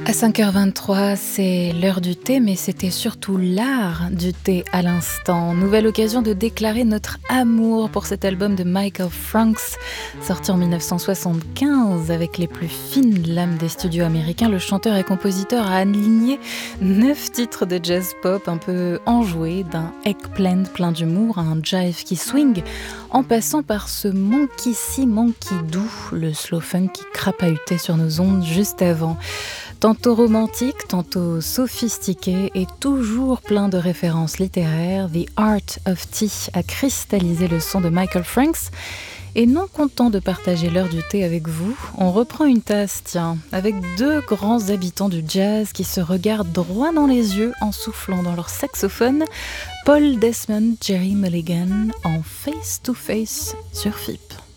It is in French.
À 5h23, c'est l'heure du thé, mais c'était surtout l'art du thé à l'instant. Nouvelle occasion de déclarer notre amour pour cet album de Michael Franks, sorti en 1975 avec les plus fines lames des studios américains. Le chanteur et compositeur a aligné 9 titres de jazz pop un peu enjoués, d'un eggplant plein d'humour à un jive qui swing, en passant par ce monkey si monkey doux, le slow funk qui crapahutait sur nos ondes juste avant. Tantôt romantique, tantôt sophistiqué et toujours plein de références littéraires, The Art of Tea a cristallisé le son de Michael Franks. Et non content de partager l'heure du thé avec vous, on reprend une tasse, avec deux grands habitants du jazz qui se regardent droit dans les yeux en soufflant dans leur saxophone, Paul Desmond, Jerry Mulligan en Face to Face sur FIP.